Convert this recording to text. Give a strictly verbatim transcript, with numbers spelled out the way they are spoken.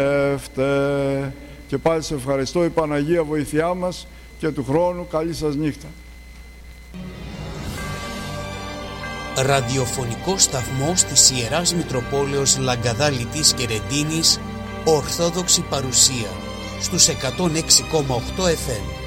Εύτε. Και πάλι σε ευχαριστώ, η Παναγία βοηθειά μας και του χρόνου καλή σας νύχτα. Ραδιοφωνικό σταθμός της Ιεράς Μητροπόλεως Λαγκαδάλητης και Ρεντίνης, Ορθόδοξη παρουσία στους εκατόν έξι κόμμα οκτώ εφ εμ.